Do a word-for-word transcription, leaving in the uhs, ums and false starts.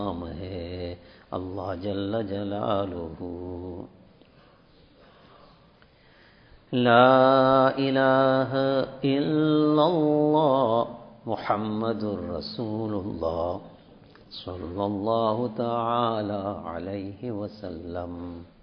नाम है अल्लाह जल्ल जलालुहु। ला इलाहा इल्लल्लाह मुहम्मदुर रसूलुल्लाह सल्लल्लाहु तआला अलैहि वसल्लम।